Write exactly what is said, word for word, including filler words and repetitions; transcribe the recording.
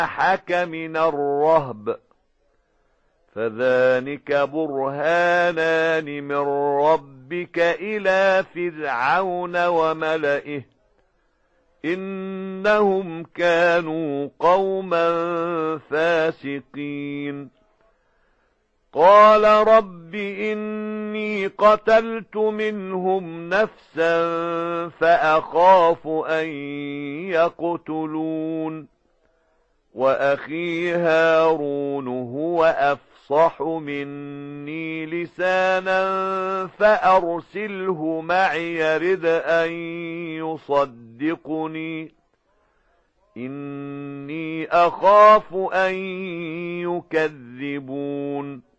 جناحك من الرهب فذلك برهانان من ربك إلى فرعون وملئه إنهم كانوا قوما فاسقين قال رب إني قتلت منهم نفسا فأخاف أن يقتلون وأخي هارون هو أفصح مني لسانا فأرسله معي يرد أن يصدقني إني أخاف أن يكذبون